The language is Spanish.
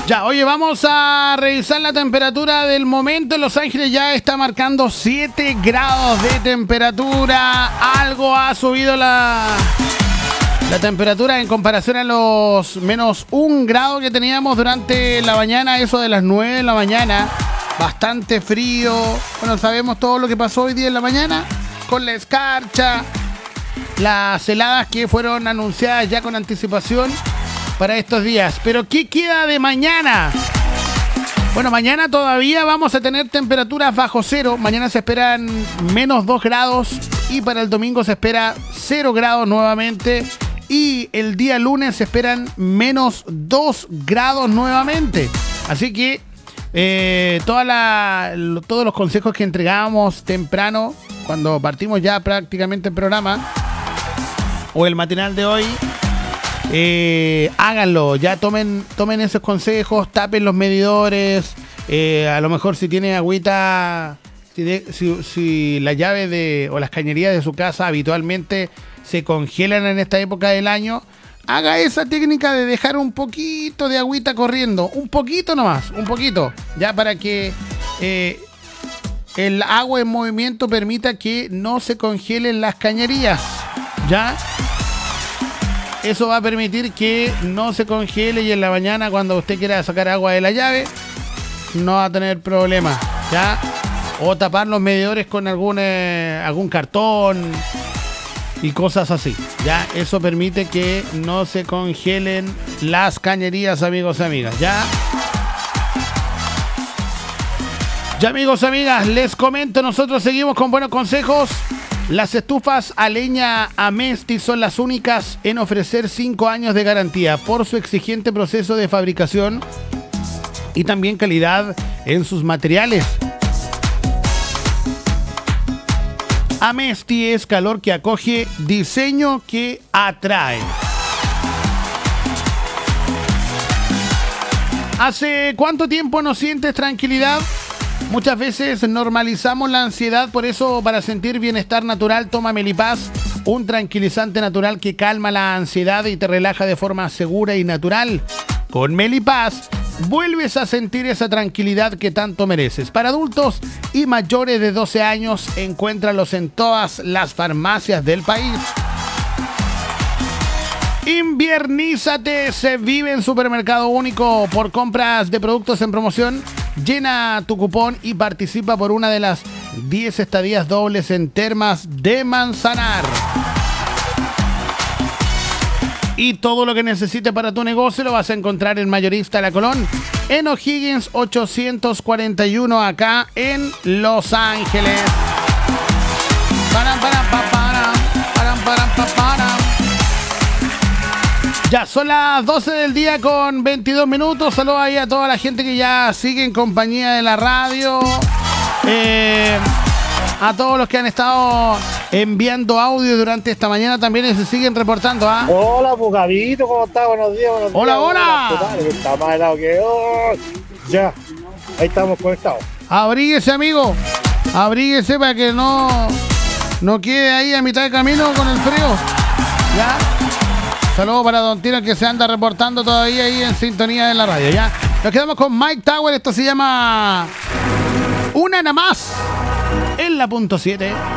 Ya, oye, vamos a revisar la temperatura del momento. En Los Ángeles ya está marcando 7 grados de temperatura. Algo ha subido la temperatura en comparación a los menos 1 grado que teníamos durante la mañana, eso de las 9 de la mañana. Bastante frío. Bueno, sabemos todo lo que pasó hoy día en la mañana con la escarcha, las heladas que fueron anunciadas ya con anticipación para estos días. Pero ¿qué queda de mañana? Bueno, mañana todavía vamos a tener temperaturas bajo cero. Mañana se esperan menos 2 grados y para el domingo se espera 0 grados nuevamente. Y el día lunes se esperan menos 2 grados nuevamente. Así que todos los consejos que entregábamos temprano, cuando partimos ya prácticamente el programa o el matinal de hoy, háganlo, ya tomen esos consejos, tapen los medidores, a lo mejor si tiene agüita, si la llave o las cañerías de su casa habitualmente se congelan en esta época del año, haga esa técnica de dejar un poquito de agüita corriendo, un poquito nomás, un poquito, ya para que el agua en movimiento permita que no se congelen las cañerías, ¿ya? Eso va a permitir que no se congele y en la mañana cuando usted quiera sacar agua de la llave no va a tener problema, ¿ya? O tapar los medidores con algún cartón y cosas así, ¿ya? Eso permite que no se congelen las cañerías, amigos y amigas, ¿ya? Ya, amigos y amigas, les comento, nosotros seguimos con buenos consejos. Las estufas a leña Amesti son las únicas en ofrecer 5 años de garantía por su exigente proceso de fabricación y también calidad en sus materiales. Amesti es calor que acoge, diseño que atrae. ¿Hace cuánto tiempo no sientes tranquilidad? Muchas veces normalizamos la ansiedad, por eso para sentir bienestar natural toma Melipaz, un tranquilizante natural que calma la ansiedad y te relaja de forma segura y natural. Con Melipaz vuelves a sentir esa tranquilidad que tanto mereces. Para adultos y mayores de 12 años, encuéntralos en todas las farmacias del país. Inviernízate, se vive en Supermercado Único. Por compras de productos en promoción, llena tu cupón y participa por una de las 10 estadías dobles en Termas de Manzanar. Y todo lo que necesites para tu negocio lo vas a encontrar en Mayorista La Colón, en O'Higgins 841, acá en Los Ángeles. Ya, son las 12 del día con 22 minutos. Saludos ahí a toda la gente que ya sigue en compañía de la radio. A todos los que han estado enviando audio durante esta mañana también se siguen reportando. Hola, Bucavito, ¿cómo estás? Buenos días, buenos días. Hola, hola. Está más helado que ya, ahí estamos conectados. Abríguese, amigo. Abríguese para que no quede ahí a mitad de camino con el frío. Ya. Saludos para Don Tino que se anda reportando todavía ahí en sintonía de la radio. Ya. Nos quedamos con Mike Tower. Esto se llama Una nada más en la .7.